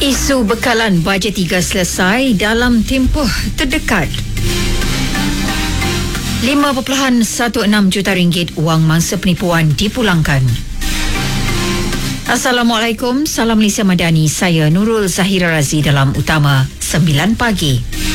Isu bekalan bajet 3 selesai dalam tempoh terdekat. 5.16 juta ringgit wang mangsa penipuan dipulangkan. Assalamualaikum, salam Malaysia Madani. Saya Nurul Zahira Razi dalam Utama 9 Pagi.